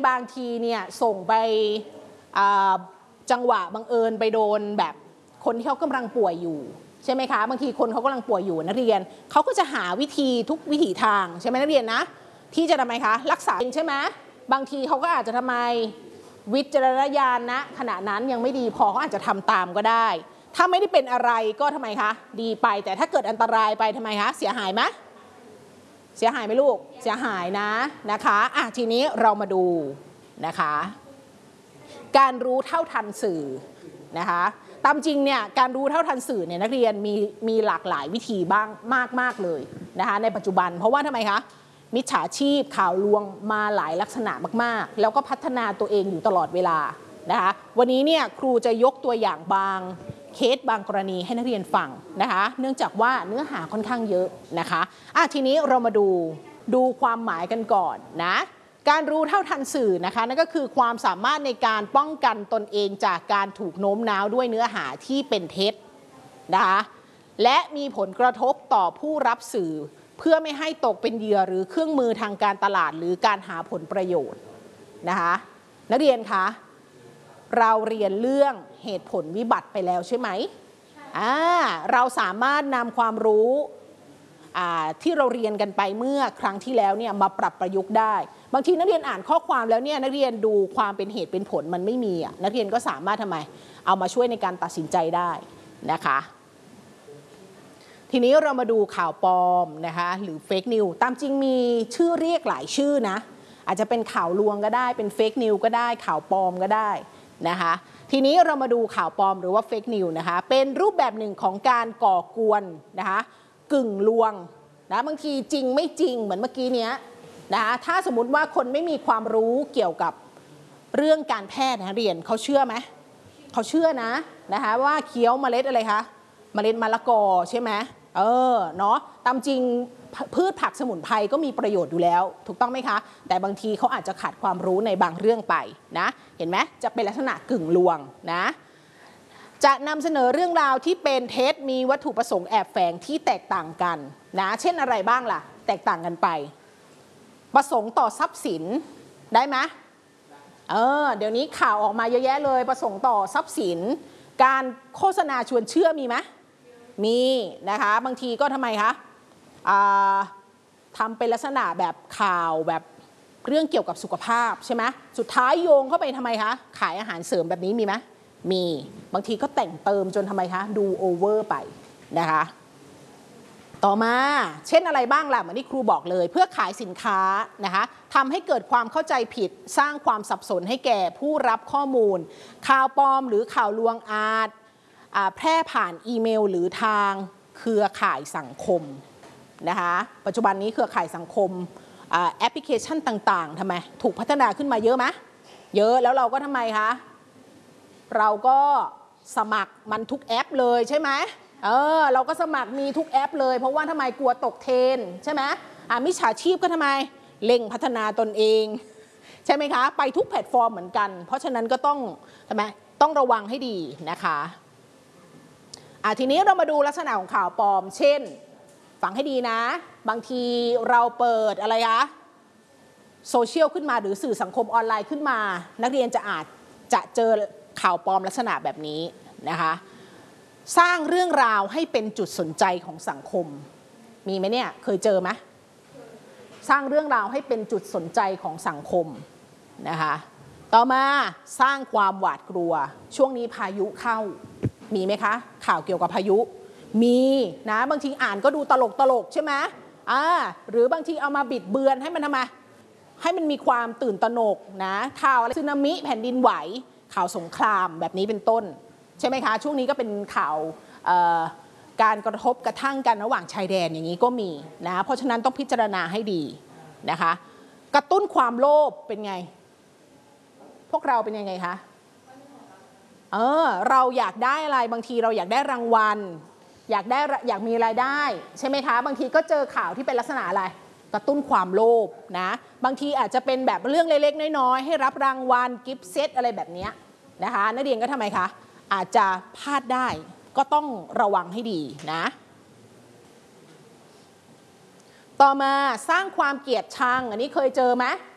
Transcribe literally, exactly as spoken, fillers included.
บางทีเนี่ยส่งไปจังหวะบังเอิญไปโดนแบบคนที่เขากำลังป่วยอยู่ใช่ไหมคะบางทีคนเขากำลังป่วยอยู่นักเรียนเขาก็จะหาวิธีทุกวิถีทางใช่ไหมนักเรียนนะที่จะทำไมคะรักษาเองใช่ไหมบางทีเขาก็อาจจะทำไมวิจารณญาณนะขณะนั้นยังไม่ดีพอเขาอาจจะทำตามก็ได้ถ้าไม่ได้เป็นอะไรก็ทำไมคะดีไปแต่ถ้าเกิดอันตรายไปทำไมคะเสียหายไหมเสียหายไหมลูกเสียหายนะนะคะอ่ะทีนี้เรามาดูนะคะการรู้เท่าทันสื่อนะคะตามจริงเนี่ยการรู้เท่าทันสื่อเนี่ยนักเรียนมีมีหลากหลายวิธีบ้างมากมากเลยนะคะในปัจจุบันเพราะว่าทำไมคะมิจฉาชีพข่าวลวงมาหลายลักษณะมากๆแล้วก็พัฒนาตัวเองอยู่ตลอดเวลานะคะวันนี้เนี่ยครูจะยกตัวอย่างบางเคสบางกรณีให้นักเรียนฟังนะคะเนื่องจากว่าเนื้อหาค่อนข้างเยอะนะคะอ่ะทีนี้เรามาดูดูความหมายกันก่อนนะการรู้เท่าทันสื่อนะคะนั่นก็คือความสามารถในการป้องกันตนเองจากการถูกโน้มน้าวด้วยเนื้อหาที่เป็นเท็จนะคะและมีผลกระทบต่อผู้รับสื่อเพื่อไม่ให้ตกเป็นเหยื่อหรือเครื่องมือทางการตลาดหรือการหาผลประโยชน์นะคะนักเรียนคะเราเรียนเรื่องเหตุผลวิบัติไปแล้วใช่ไหมอ่าเราสามารถนำความรู้ที่เราเรียนกันไปเมื่อครั้งที่แล้วเนี่ยมาปรับประยุกต์ได้บางทีนักเรียนอ่านข้อความแล้วเนี่ยนักเรียนดูความเป็นเหตุเป็นผลมันไม่มีอ่ะนักเรียนก็สามารถทำไมเอามาช่วยในการตัดสินใจได้นะคะทีนี้เรามาดูข่าวปลอมนะคะหรือเฟกนิวตามจริงมีชื่อเรียกหลายชื่อนะอาจจะเป็นข่าวลวงก็ได้เป็นเฟกนิวก็ได้ข่าวปลอมก็ได้นะคะทีนี้เรามาดูข่าวปลอมหรือว่าเฟกนิวนะคะเป็นรูปแบบหนึ่งของการก่อกวนนะคะกึ่งลวงนะบางทีจริงไม่จริงเหมือนเมื่อกี้เนี้ยนะคะถ้าสมมุติว่าคนไม่มีความรู้เกี่ยวกับเรื่องการแพทย์นะเรียนเขาเชื่อไหมเขาเชื่อนะนะคะว่าเคี้ยวเมล็ดอะไรคะเมล็ดมะละกอใช่ไหมเออเนาะตามจริงพืชผักสมุนไพรก็มีประโยชน์อยู่แล้วถูกต้องไหมคะแต่บางทีเขาอาจจะขาดความรู้ในบางเรื่องไปนะเห็นไหมจะเป็นลักษณะกึ่งลวงนะจะนำเสนอเรื่องราวที่เป็นเท็จมีวัตถุประสงค์แอบแฝงที่แตกต่างกันนะเช่นอะไรบ้างล่ะแตกต่างกันไปประสงค์ต่อทรัพย์สินได้ไหมเออเดี๋ยวนี้ข่าวออกมาเยอะแยะเลยประสงค์ต่อทรัพย์สินการโฆษณาชวนเชื่อมีไหมมีนะคะบางทีก็ทำไมคะทำเป็นลักษณะแบบข่าวแบบเรื่องเกี่ยวกับสุขภาพใช่ไหมสุดท้ายโยงเข้าไปทำไมคะขายอาหารเสริมแบบนี้มีไหมมีบางทีก็แต่งเติมจนทำไมคะดูโอเวอร์ไปนะคะต่อมาเช่นอะไรบ้างล่ะเหมือนที่ครูบอกเลยเพื่อขายสินค้านะคะทำให้เกิดความเข้าใจผิดสร้างความสับสนให้แก่ผู้รับข้อมูลข่าวปลอมหรือข่าวลวงอาจแพร่ผ่านอีเมลหรือทางเครือข่ายสังคมนะคะปัจจุบันนี้เครือข่ายสังคมแอปพลิเคชันต่างๆทำไมถูกพัฒนาขึ้นมาเยอะไหมเยอะแล้วเราก็ทำไมคะเราก็สมัครมันทุกแอปเลยใช่ไหมเออเราก็สมัครมีทุกแอปเลยเพราะว่าทำไมกลัวตกเทรนใช่ไหมอ่ามิจฉาชีพก็ทำไมเร่งพัฒนาตนเองใช่ไหมคะไปทุกแพลตฟอร์มเหมือนกันเพราะฉะนั้นก็ต้องทำไมต้องระวังให้ดีนะคะอ่าทีนี้เรามาดูลักษณะของข่าวปลอมเช่นฟังให้ดีนะบางทีเราเปิดอะไรคะโซเชียลขึ้นมาหรือสื่อสังคมออนไลน์ขึ้นมานักเรียนจะอาจจะเจอข่าวปลอมลักษณะแบบนี้นะคะสร้างเรื่องราวให้เป็นจุดสนใจของสังคมมีไหมเนี่ยเคยเจอไหมสร้างเรื่องราวให้เป็นจุดสนใจของสังคมนะคะต่อมาสร้างความหวาดกลัวช่วงนี้พายุเข้ามีไหมคะข่าวเกี่ยวกับพายุมีนะบางทีอ่านก็ดูตลกตลกใช่ไหมอ่าหรือบางทีเอามาบิดเบือนให้มันทำไมให้มันมีความตื่นตระหนกนะข่าวอะไรสึนามิแผ่นดินไหวข่าวสงครามแบบนี้เป็นต้นใช่ไหมคะช่วงนี้ก็เป็นข่าวการกระทบกระทั่งกันระหว่างชายแดนอย่างนี้ก็มีนะเพราะฉะนั้นต้องพิจารณาให้ดีนะคะกระตุ้นความโลภเป็นไงพวกเราเป็นยังไงคะเออเราอยากได้อะไรบางทีเราอยากได้รางวัลอยากได้อยากมีรายได้ใช่ไหมคะบางทีก็เจอข่าวที่เป็นลักษณะอะไรกระตุ้นความโลภนะบางทีอาจจะเป็นแบบเรื่องเล็กๆน้อยๆให้รับรางวัลกิฟต์เซตอะไรแบบนี้นะคะนักเรียนก็ทำไมคะอาจจะพลาดได้ก็ต้องระวังให้ดีนะต่อมาสร้างความเกลียดชังอันนี้เคยเจอไหม